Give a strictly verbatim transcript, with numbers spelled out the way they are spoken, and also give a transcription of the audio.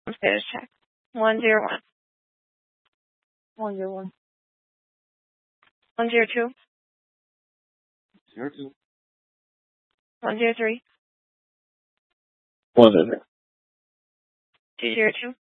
Status check. One zero one. One zero one. One zero two. Zero two. One zero three. One zero three. Two zero two.